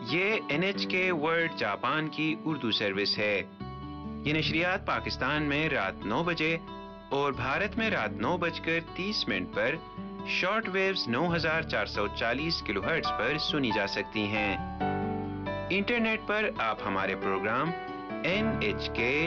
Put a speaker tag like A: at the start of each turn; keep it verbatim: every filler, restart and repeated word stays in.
A: ये N H के world Japan की उर्दू सर्विस है। ये नशरियात पाकिस्तान में रात नौ बजे और भारत में रात नौ बजकर तीस मिनट पर शॉर्ट वेव्स नौ हज़ार चार सौ चालीस किलोहर्ट्ज पर सुनी जा सकती हैं। इंटरनेट पर आप हमारे प्रोग्राम एन एच के